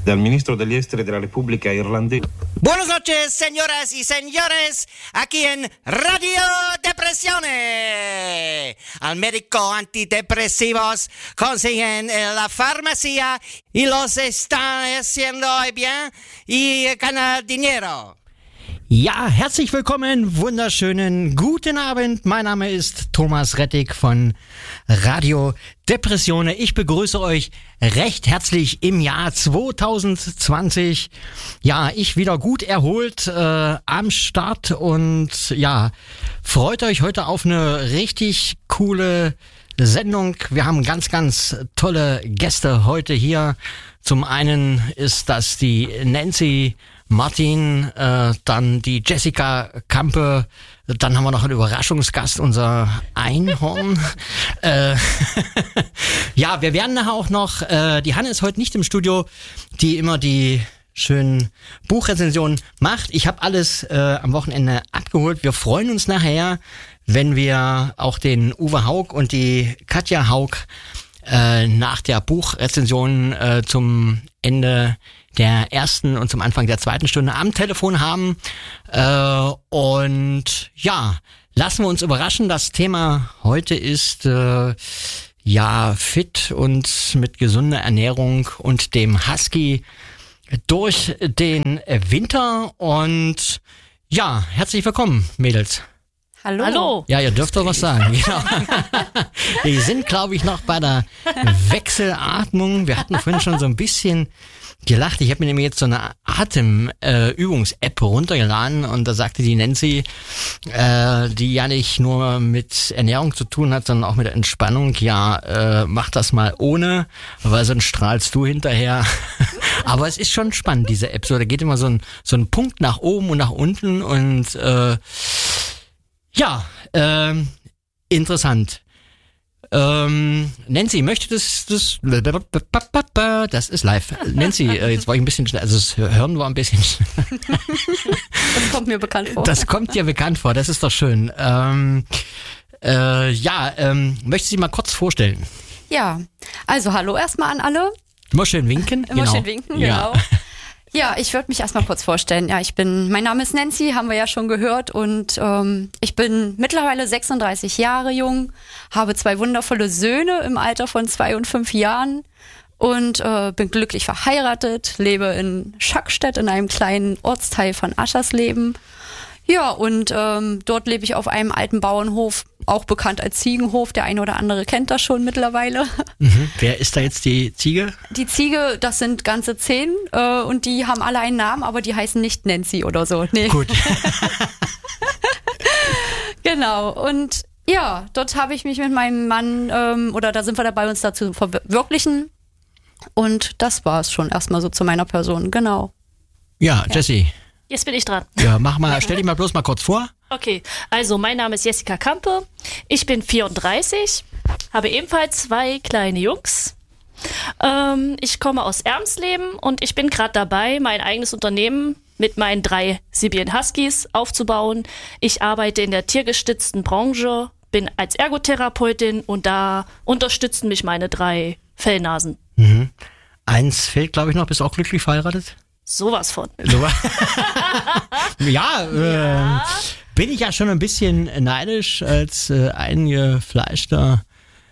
dal ministro degli esteri della Repubblica Irlandese. Buenas noches, señoras y señores, aquí en Radio Depresione. Al médico antidepresivos consiguen en la farmacia y los están haciendo bien y ganan dinero. Ja, herzlich willkommen, wunderschönen guten Abend. Mein Name ist Thomas Rettig von Radio Depressione. Ich begrüße euch recht herzlich im Jahr 2020. Ja, ich wieder gut erholt am Start und ja, freut euch heute auf eine richtig coole Sendung. Wir haben ganz, ganz tolle Gäste heute hier. Zum einen ist das die Nancy Martin, dann die Jessica Kampe, dann haben wir noch einen Überraschungsgast, unser Einhorn. Ja, wir werden nachher auch noch, die Hanne ist heute nicht im Studio, die immer die schönen Buchrezensionen macht. Ich habe alles am Wochenende abgeholt. Wir freuen uns nachher, wenn wir auch den Uwe Haug und die Katja Haug nach der Buchrezension zum Ende der ersten und zum Anfang der zweiten Stunde am Telefon haben. Und ja, lassen wir uns überraschen. Das Thema heute ist ja fit und mit gesunder Ernährung und dem Husky durch den Winter. Und ja, herzlich willkommen, Mädels. Hallo. Hallo. Ja, ihr dürft doch was sagen. Genau. Wir sind, glaube ich, noch bei der Wechselatmung. Wir hatten vorhin schon so ein bisschen gelacht. Ich habe mir nämlich jetzt so eine Atemübungs-App runtergeladen und da sagte die Nancy, die ja nicht nur mit Ernährung zu tun hat, sondern auch mit der Entspannung, ja, mach das mal ohne, weil sonst strahlst du hinterher. Aber es ist schon spannend, diese App. So, da geht immer so ein Punkt nach oben und nach unten und ja, interessant. Nancy, möchte das ist live. Nancy, jetzt war ich ein bisschen schnell, also das Hören war ein bisschen schnell. Das kommt mir bekannt vor. Das kommt dir bekannt vor, das ist doch schön. Möchte Sie mal kurz vorstellen? Ja, also hallo erstmal an alle. Immer schön winken. Immer schön winken, genau. Ja, ich würde mich erstmal kurz vorstellen. Ja, mein Name ist Nancy, haben wir ja schon gehört und ich bin mittlerweile 36 Jahre jung, habe 2 wundervolle Söhne im Alter von 2 und 5 Jahren und bin glücklich verheiratet, lebe in Schackstedt in einem kleinen Ortsteil von Aschersleben. Ja, und dort lebe ich auf einem alten Bauernhof, auch bekannt als Ziegenhof. Der eine oder andere kennt das schon mittlerweile. Mhm. Wer ist da jetzt die Ziege? Die Ziege, das sind ganze 10 und die haben alle einen Namen, aber die heißen nicht Nancy oder so. Nee. Gut. Genau, und ja, dort habe ich mich mit meinem Mann, oder da sind wir dabei, uns dazu verwirklichen. Und das war es schon erstmal so zu meiner Person, genau. Ja, Jessie. Jetzt bin ich dran. Ja, stell dich mal bloß mal kurz vor. Okay, also mein Name ist Jessica Kampe, ich bin 34, habe ebenfalls 2 kleine Jungs. Ich komme aus Ermsleben und ich bin gerade dabei, mein eigenes Unternehmen mit meinen 3 Sibirien Huskies aufzubauen. Ich arbeite in der tiergestützten Branche, bin als Ergotherapeutin und da unterstützen mich meine 3 Fellnasen. Mhm. Eins fehlt, glaube ich, noch. Bist du auch glücklich verheiratet? Sowas von. Ja, bin ich ja schon ein bisschen neidisch als eingefleischter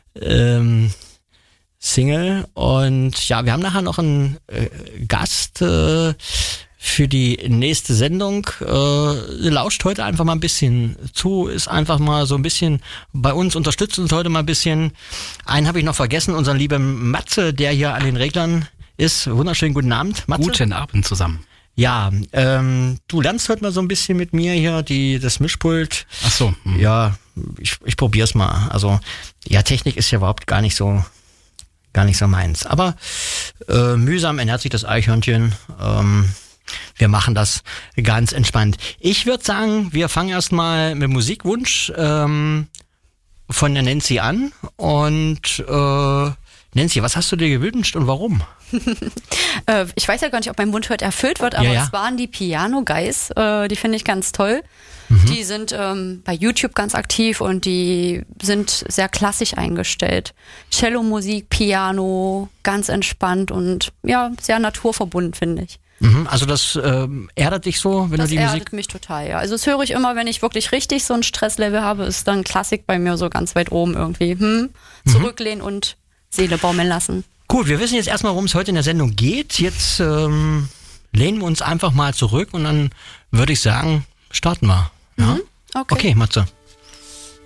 Single. Und ja, wir haben nachher noch einen Gast für die nächste Sendung. Lauscht heute einfach mal ein bisschen zu, ist einfach mal so ein bisschen bei uns, unterstützt uns heute mal ein bisschen. Einen habe ich noch vergessen, unseren lieben Matze, der hier an den Reglern ist. Wunderschönen guten Abend, Matze. Guten Abend zusammen. Ja, du lernst heute mal so ein bisschen mit mir hier das Mischpult. Ach so. Ja, ich probier's mal. Also, ja, Technik ist ja überhaupt gar nicht so meins. Aber mühsam ernährt sich das Eichhörnchen. Wir machen das ganz entspannt. Ich würde sagen, wir fangen erstmal mit Musikwunsch von der Nancy an und Nancy, was hast du dir gewünscht und warum? Ich weiß ja gar nicht, ob mein Wunsch heute erfüllt wird, aber Ja. es waren die Piano Guys. Die finde ich ganz toll. Die sind bei YouTube ganz aktiv und die sind sehr klassisch eingestellt. Cello-Musik, Piano, ganz entspannt und ja, sehr naturverbunden, finde ich. Also das erdet dich so, wenn Das du die Musik... erdet mich total, ja. Also das höre ich immer, wenn ich wirklich richtig so ein Stresslevel habe, ist dann Klassik bei mir so ganz weit oben irgendwie. Zurücklehnen und Seele baumeln lassen. Gut, wir wissen jetzt erstmal, worum es heute in der Sendung geht. Jetzt lehnen wir uns einfach mal zurück und dann würde ich sagen, starten wir. Ja? Okay. Okay, Matze.